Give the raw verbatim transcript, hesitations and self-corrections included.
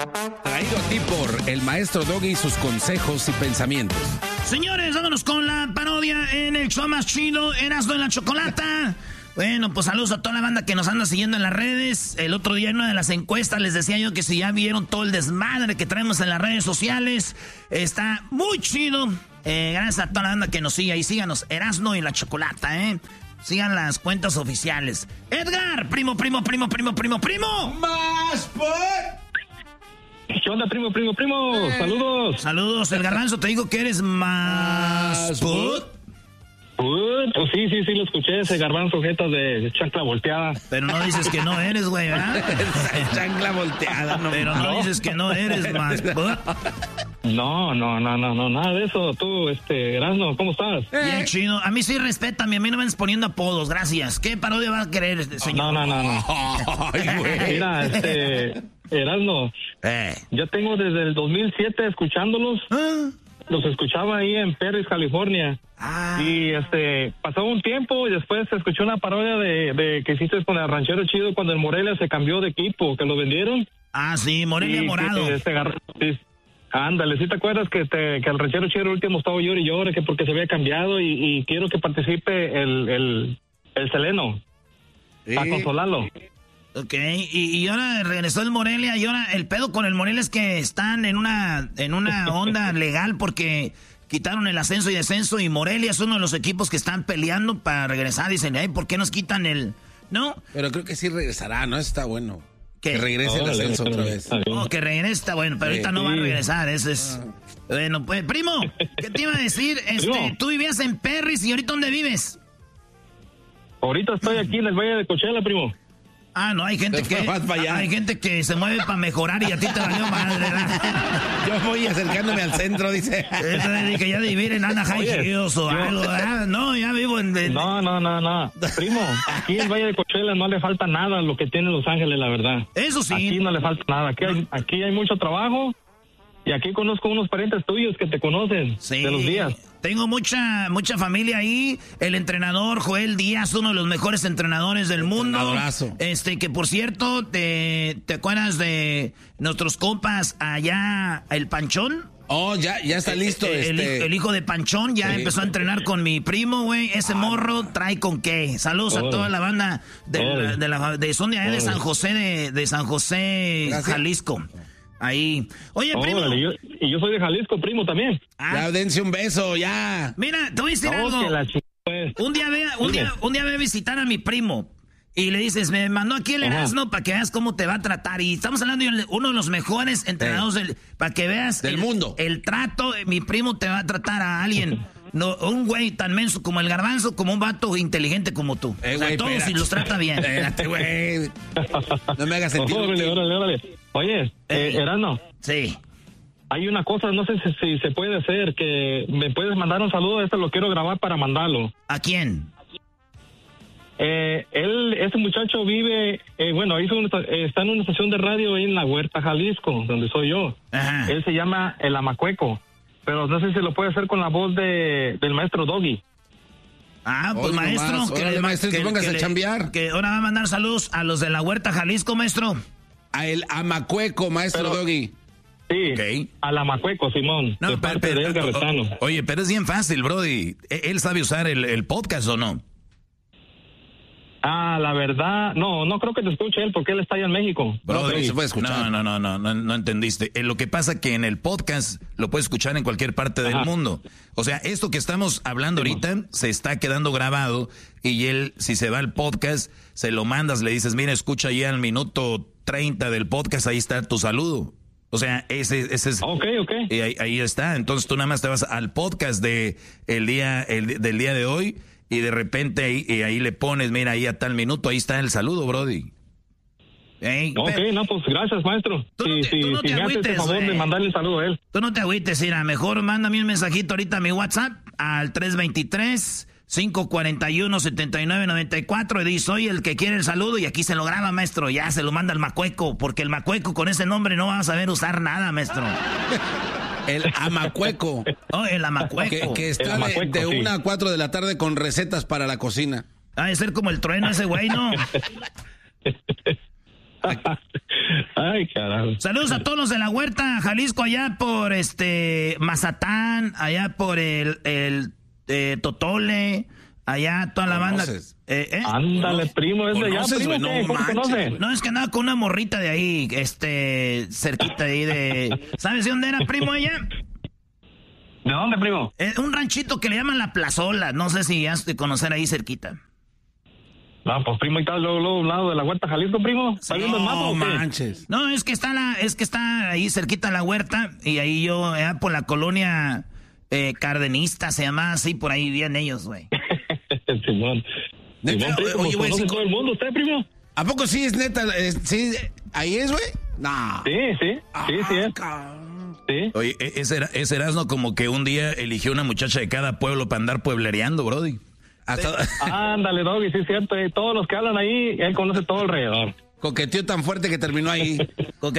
Traído a ti por el maestro Doggy y sus consejos y pensamientos. Señores, vámonos con la parodia en el show más chido, Erasmo y la Chocolata. Bueno, pues saludos a toda la banda que nos anda siguiendo en las redes. El otro día en una de las encuestas les decía yo que si ya vieron todo el desmadre que traemos en las redes sociales. Está muy chido. Eh, gracias a toda la banda que nos sigue. Y síganos, Erasmo y la Chocolata, ¿eh? Sigan las cuentas oficiales. Edgar, primo, primo, primo, primo, primo, primo. Más por... ¿Qué onda, primo, primo, primo? Eh. Saludos. Saludos, el Garbanzo, te digo que eres más... ¿Put? ¿Put? Oh, sí, sí, sí, lo escuché, ese Garbanzo, jetas de chancla volteada. Pero no dices que no eres, güey, ¿verdad? Chancla volteada, no. Pero no, no dices que no eres más... ¿Put? No, no, no, no, no, nada de eso. Tú, este, Erasmo, ¿cómo estás? Bien chido. A mí sí respétame, a mí no me andes poniendo apodos, gracias. ¿Qué parodia va a querer, señor? No, no, no, no. Ay, güey. Mira, este... Erasmo, eh. yo tengo desde el dos mil siete escuchándolos. ¿Ah? Los escuchaba ahí en Perris, California. Ah. Y este pasó un tiempo y después se escuchó una parodia de, de que hiciste con el Ranchero Chido cuando el Morelia se cambió de equipo, que lo vendieron. Ah, sí, Morelia y morado. Que, este, sí, ándale, ¿sí te acuerdas que, te, que el Ranchero Chido último estaba llorando y llorando que porque se había cambiado y, y quiero que participe el, el, el Seleno sí. a consolarlo? Ok, y, y ahora regresó el Morelia y ahora el pedo con el Morelia es que están en una en una onda legal porque quitaron el ascenso y descenso y Morelia es uno de los equipos que están peleando para regresar. Dicen, ay, ¿por qué nos quitan el...? ¿No? Pero creo que sí regresará, ¿no? Está bueno. ¿Qué? Que regrese oh, el ascenso otra vez. Oh, que regrese está bueno, pero sí, ahorita no va a regresar, eso es... Bueno, pues, primo, ¿qué te iba a decir? Este, tú vivías en Perris y ¿ahorita dónde vives? Ahorita estoy aquí en el Valle de Coachella, primo. Ah, no, hay gente que hay gente que se mueve para mejorar y a ti te valió madre, ¿verdad? Yo voy acercándome al centro, dice. Eso de que ya de vivir en Anaheim Hills o algo, ¿verdad? No, ya vivo en... en... No, no, no, no. Primo, aquí en el Valle de Coachella no le falta nada a lo que tiene Los Ángeles, la verdad. Eso sí. Aquí no le falta nada. Aquí hay, aquí hay mucho trabajo y aquí conozco unos parientes tuyos que te conocen sí. de los días. Tengo mucha mucha familia ahí. El entrenador Joel Díaz, uno de los mejores entrenadores del mundo. Este, que por cierto, ¿te, te acuerdas de nuestros compas allá, el Panchón? Oh, ya, ya está listo. El, este... el, el hijo de Panchón ya sí. empezó a entrenar con mi primo, güey. Ese morro trae con qué. Saludos oh. a toda la banda de, oh. la, de, la, de son de, oh. de San José, de, de San José, Gracias. Jalisco. Ahí. Oye, oh, primo. Vale, yo, y yo soy de Jalisco, primo, también. Ah. Ya, dense un beso, ya. Mira, te voy a decir no, algo. La ch... pues. Un día ve, un día, un día ve a visitar a mi primo. Y le dices, me mandó aquí el Erasmo para que veas cómo te va a tratar. Y estamos hablando de uno de los mejores entrenadores del, para que veas del el, mundo. El trato, mi primo te va a tratar a alguien. No, un güey tan menso como el Garbanzo, como un vato inteligente como tú. Eh, o sea, güey, todos espérate. si los trata bien. Espérate, güey. No me hagas sentir. Órale, órale, órale. Oye, eh, eh, Erasmo. Sí. Hay una cosa, no sé si, si se puede hacer, que me puedes mandar un saludo, este lo quiero grabar para mandarlo. ¿A quién? Eh, él, ese muchacho vive, eh, bueno, hizo una, está en una estación de radio en La Huerta, Jalisco, donde soy yo. Ajá. Él se llama El Amacueco, pero no sé si lo puede hacer con la voz de del maestro Doggy. Ah, pues Oye, maestro, nomás, que, órale, maestro, que, póngase a chambear. Que ahora va a mandar saludos a los de La Huerta, Jalisco, maestro. A El Amacueco, maestro pero, Doggy. Sí, okay. Al Amacueco, Simón, no, de pero, parte pero, de Edgar Retano. Oye, pero es bien fácil, brody. ¿Él sabe usar el, el podcast o no? Ah, la verdad, no, no creo que te escuche él porque él está allá en México. Brody, no, se puede escuchar. No, no, no, no, no, no entendiste. Eh, lo que pasa que en el podcast lo puedes escuchar en cualquier parte del Ajá. mundo. O sea, esto que estamos hablando sí, ahorita no. se está quedando grabado y él, si se va al podcast, se lo mandas, le dices, mira, escucha ya al minuto treinta del podcast, ahí está tu saludo. O sea, ese, ese es... Ok, ok. Y ahí, ahí está. Entonces tú nada más te vas al podcast de el día, el, del día de hoy y de repente ahí, y ahí le pones, mira, ahí a tal minuto, ahí está el saludo, brody. Hey, ok, pero, no, pues gracias, maestro. Tú no te, si tú no si te me agüites, haces el favor eh. de mandarle el saludo a él. Tú no te agüites, mira, mejor mándame un mensajito ahorita a mi WhatsApp al tres veintitrés, cinco cuarenta y uno, setenta y nueve noventa y cuatro y di, soy el que quiere el saludo y aquí se lo graba, maestro. Ya se lo manda el Macueco, porque el Macueco con ese nombre no va a saber usar nada, maestro. El Amacueco. Oh, el Amacueco. Que, que está Amacueco, de, de sí. una a cuatro de la tarde con recetas para la cocina. Ha de ser como el trueno ese güey, ¿no? Ay, carajo. Saludos a todos los de la Huerta, Jalisco, allá por este Mazatán, allá por el, el eh, Totole, allá toda la banda. Eh, eh. Ándale, primo, es de allá, primo, no, ¿cómo conoce? No, es que andaba con una morrita de ahí, este, cerquita de ahí de... ¿Sabes de dónde era, primo, ella? ¿De dónde, primo? Eh, un ranchito que le llaman La Plazola, no sé si has de conocer ahí cerquita. No, pues primo, y tal, luego, luego, un lado de la Huerta, Jalisco, primo. Sí, no, el mapa, ¿o manches. No, es que está la, es que está ahí cerquita la Huerta, y ahí yo, eh, por la colonia eh, Cardenista, se llama así, por ahí vivían ellos, güey. Simón. Neta, primo, oye, güey, ¿conoce todo el mundo usted, primo? ¿A poco sí es neta? Es, ¿sí? ¿Ahí es, güey? No. Sí, sí, ah, sí, sí es. ¿Sí? Oye, ese, ese Erasmo como que un día eligió una muchacha de cada pueblo para andar pueblereando, brody. Hasta... Ándale, Doggy, sí es cierto. Todos los que hablan ahí, él conoce todo alrededor. Coqueteó tan fuerte que terminó ahí.